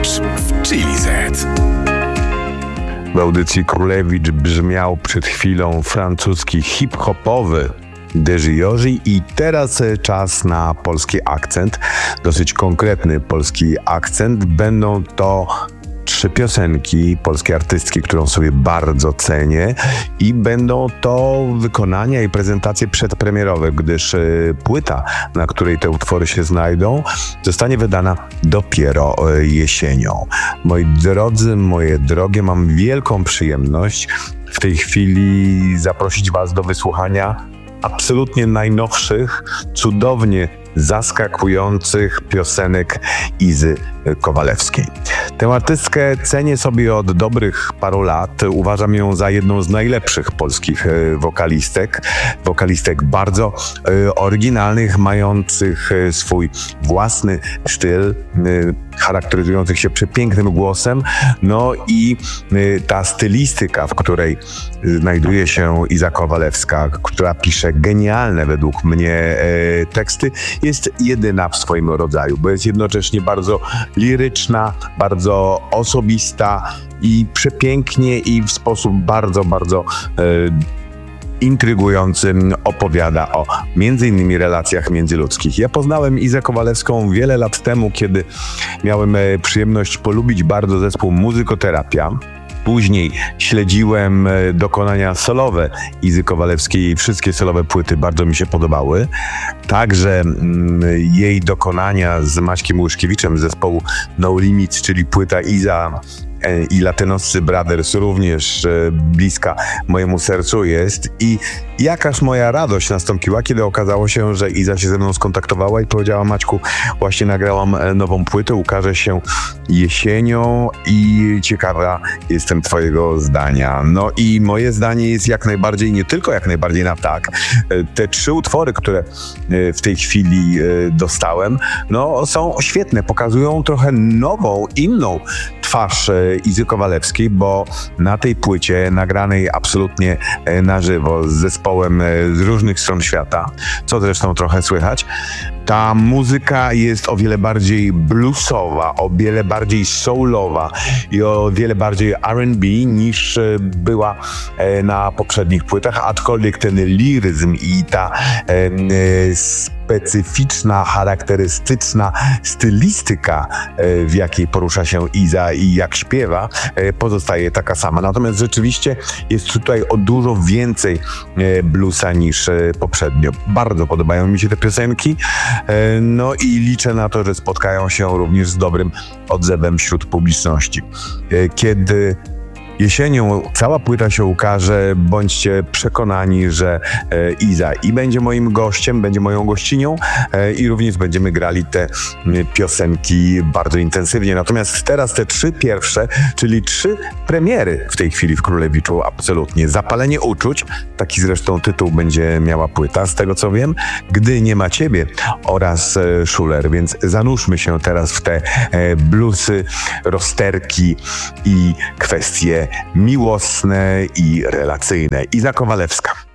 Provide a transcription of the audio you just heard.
Królewicz w Chili Z. W audycji Królewicz brzmiał przed chwilą francuski hip-hopowy Deji i teraz czas na polski akcent, dosyć konkretny polski akcent. Będą to 3 piosenki polskiej artystki, którą sobie bardzo cenię i będą to wykonania i prezentacje przedpremierowe, gdyż płyta, na której te utwory się znajdą, zostanie wydana dopiero jesienią. Moi drodzy, moje drogie, mam wielką przyjemność w tej chwili zaprosić Was do wysłuchania absolutnie najnowszych, cudownie zaskakujących piosenek Izy Kowalewskiej. Tę artystkę cenię sobie od dobrych paru lat. Uważam ją za jedną z najlepszych polskich wokalistek bardzo oryginalnych, mających swój własny styl, charakteryzujących się przepięknym głosem. No i ta stylistyka, w której znajduje się Iza Kowalewska, która pisze genialne według mnie teksty, jest jedyna w swoim rodzaju, bo jest jednocześnie bardzo liryczna, bardzo osobista i przepięknie i w sposób bardzo intrygujący opowiada o między innymi relacjach międzyludzkich. Ja poznałem Izę Kowalewską wiele lat temu, kiedy miałem przyjemność polubić bardzo zespół Muzykoterapia. Później śledziłem dokonania solowe Izy Kowalewskiej. Jej wszystkie solowe płyty bardzo mi się podobały. Także jej dokonania z Maćkiem Łyszkiewiczem z zespołu No Limits, czyli płyta Iza i Latynoscy Brothers, również bliska mojemu sercu jest. I jakaż moja radość nastąpiła, kiedy okazało się, że Iza się ze mną skontaktowała i powiedziała: Maćku, właśnie nagrałam nową płytę, ukaże się jesienią i ciekawa jestem twojego zdania. No i moje zdanie jest jak najbardziej, nie tylko jak najbardziej na tak. Te 3 utwory, które w tej chwili dostałem, no są świetne, pokazują trochę nową, inną twarz Izy Kowalewskiej, bo na tej płycie nagranej absolutnie na żywo z zespołem z różnych stron świata, co zresztą trochę słychać, ta muzyka jest o wiele bardziej bluesowa, o wiele bardziej soulowa i o wiele bardziej R&B niż była na poprzednich płytach, aczkolwiek ten liryzm i ta specyficzna, charakterystyczna stylistyka, w jakiej porusza się Iza i jak śpiewa, pozostaje taka sama. Natomiast rzeczywiście jest tutaj o dużo więcej bluesa niż poprzednio. Bardzo podobają mi się te piosenki, no i liczę na to, że spotkają się również z dobrym odzewem wśród publiczności. Kiedy jesienią cała płyta się ukaże, bądźcie przekonani, że Iza i będzie moim gościem, będzie moją gościnią i również będziemy grali te piosenki bardzo intensywnie. Natomiast teraz te 3 pierwsze, czyli 3 premiery w tej chwili w Królewiczu, absolutnie. Zapalenie uczuć, taki zresztą tytuł będzie miała płyta, z tego co wiem, Gdy nie ma ciebie oraz Szuler, więc zanurzmy się teraz w te bluesy, rozterki i kwestie miłosne i relacyjne. Iza Kowalewska.